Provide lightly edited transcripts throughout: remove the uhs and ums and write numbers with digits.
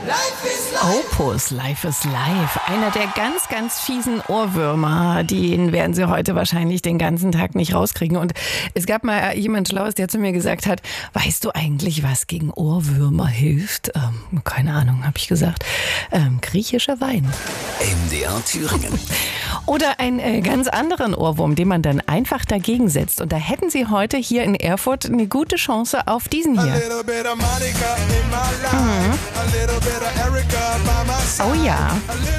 Opus, Life is Life. Einer der ganz, ganz fiesen Ohrwürmer. Den werden Sie heute wahrscheinlich den ganzen Tag nicht rauskriegen. Und es gab mal jemand Schlaues, der zu mir gesagt hat, weißt du eigentlich, was gegen Ohrwürmer hilft? Keine Ahnung, habe ich gesagt. Griechischer Wein. MDR Thüringen. Oder einen ganz anderen Ohrwurm, den man dann einfach dagegen setzt. Und da hätten Sie heute hier in Erfurt eine gute Chance auf diesen hier. Oh ja.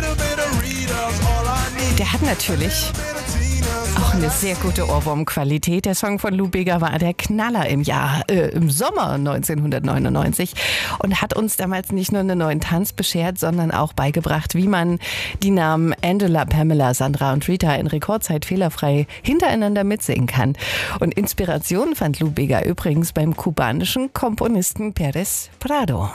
Der hat natürlich auch eine sehr gute Ohrwurmqualität. Der Song von Lou Bega war der Knaller im Sommer 1999 und hat uns damals nicht nur einen neuen Tanz beschert, sondern auch beigebracht, wie man die Namen Angela, Pamela, Sandra und Rita in Rekordzeit fehlerfrei hintereinander mitsingen kann. Und Inspiration fand Lou Bega übrigens beim kubanischen Komponisten Pérez Prado.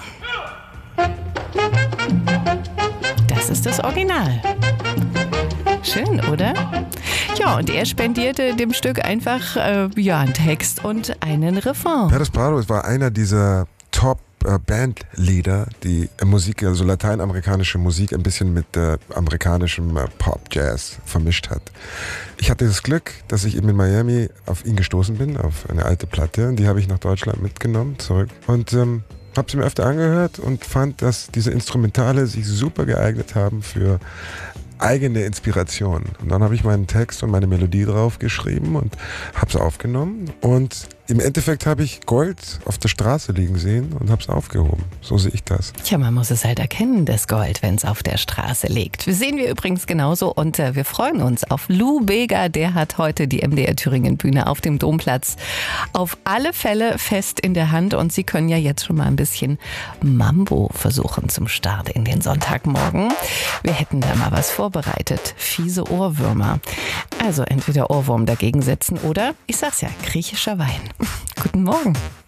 Das ist das Original. Schön, oder? Ja, und er spendierte dem Stück einfach einen Text und einen Refrain. Pérez Prado war einer dieser Top-Bandleader, die Musik, also lateinamerikanische Musik, ein bisschen mit amerikanischem Pop-Jazz vermischt hat. Ich hatte das Glück, dass ich eben in Miami auf ihn gestoßen bin, auf eine alte Platte. Und die habe ich nach Deutschland mitgenommen, zurück. Und habe sie mir öfter angehört und fand, dass diese Instrumentale sich super geeignet haben für eigene Inspiration. Und dann habe ich meinen Text und meine Melodie drauf geschrieben und habe es aufgenommen. Und im Endeffekt habe ich Gold auf der Straße liegen sehen und habe es aufgehoben. So sehe ich das. Tja, man muss es halt erkennen, das Gold, wenn es auf der Straße liegt. Sehen wir übrigens genauso und wir freuen uns auf Lou Bega. Der hat heute die MDR Thüringen Bühne auf dem Domplatz auf alle Fälle fest in der Hand. Und Sie können ja jetzt schon mal ein bisschen Mambo versuchen zum Start in den Sonntagmorgen. Wir hätten da mal was vorbereitet. Fiese Ohrwürmer. Also entweder Ohrwurm dagegen setzen oder, ich sag's ja, griechischer Wein. Guten Morgen.